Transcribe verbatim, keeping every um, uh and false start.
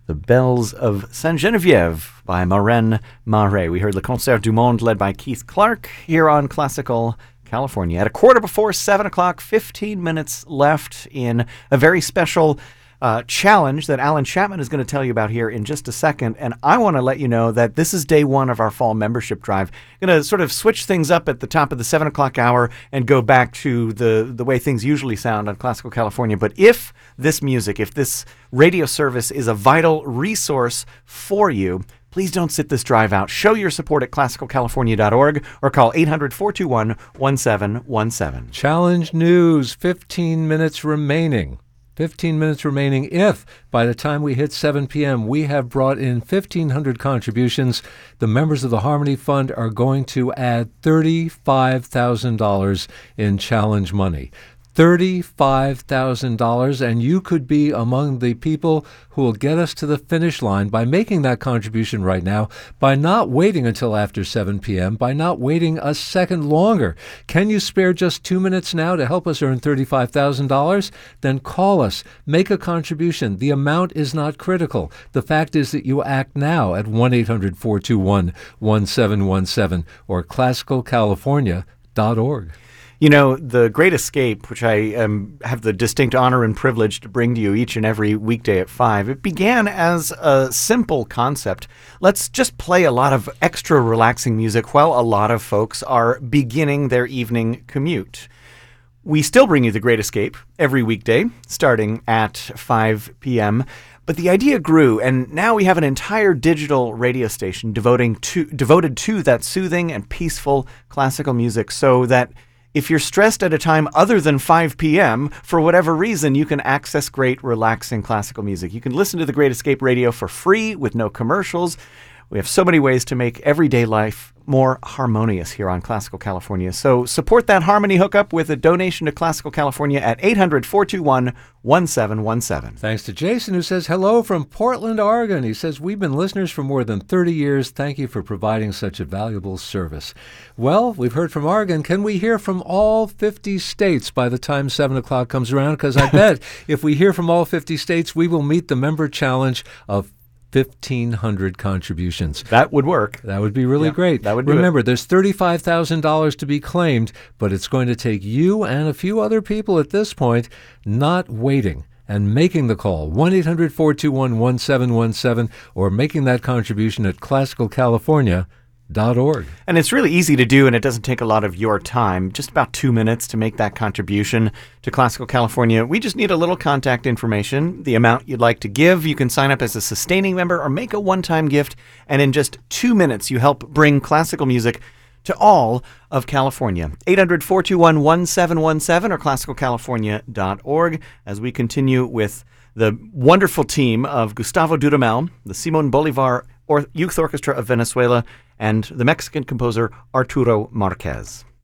The Bells of Sainte Geneviève by Maureen Marais. We heard Le Concert du Monde led by Keith Clark here on Classical California. At a quarter before seven o'clock, fifteen minutes left in a very special uh, challenge that Alan Chapman is going to tell you about here in just a second. And I want to let you know that this is day one of our fall membership drive. Going to sort of switch things up at the top of the seven o'clock hour and go back to the, the way things usually sound on Classical California. But if this music, if this radio service is a vital resource for you, please don't sit this drive out. Show your support at classical california dot org or call eight hundred, four two one, one seven one seven. Challenge news, fifteen minutes remaining. fifteen minutes remaining. If by the time we hit seven p.m. we have brought in fifteen hundred contributions, the members of the Harmony Fund are going to add thirty-five thousand dollars in challenge money. thirty-five thousand dollars, and you could be among the people who will get us to the finish line by making that contribution right now, by not waiting until after seven p.m., by not waiting a second longer. Can you spare just two minutes now to help us earn thirty-five thousand dollars? Then call us. Make a contribution. The amount is not critical. The fact is that you act now at one eight hundred, four two one, one seven one seven or classical california dot org. You know, The Great Escape, which I um, have the distinct honor and privilege to bring to you each and every weekday at five, it began as a simple concept. Let's just play a lot of extra relaxing music while a lot of folks are beginning their evening commute. We still bring you The Great Escape every weekday, starting at five p.m., but the idea grew, and now we have an entire digital radio station devoting to, devoted to that soothing and peaceful classical music, so that if you're stressed at a time other than five p.m., for whatever reason, you can access great, relaxing classical music. You can listen to The Great Escape Radio for free with no commercials. We have so many ways to make everyday life more harmonious here on Classical California. So support that harmony hookup with a donation to Classical California at eight hundred, four two one, one seven one seven. Thanks to Jason, who says hello from Portland, Oregon. He says, we've been listeners for more than thirty years. Thank you for providing such a valuable service. Well, we've heard from Oregon. Can we hear from all fifty states by the time seven o'clock comes around? Because I bet if we hear from all fifty states, we will meet the member challenge of fifteen hundred contributions. That would work. That would be really yeah, great. That would do Remember, it. There's thirty-five thousand dollars to be claimed, but it's going to take you and a few other people at this point not waiting and making the call, one eight hundred, four two one, one seven one seven, or making that contribution at classical california dot org. And it's really easy to do, and it doesn't take a lot of your time, just about two minutes to make that contribution to Classical California. We just need a little contact information, the amount you'd like to give. You can sign up as a sustaining member or make a one-time gift, and in just two minutes, you help bring classical music to all of California. eight hundred, four two one, one seven one seven or classical california dot org as we continue with the wonderful team of Gustavo Dudamel, the Simon Bolivar or Youth Orchestra of Venezuela, and the Mexican composer Arturo Marquez.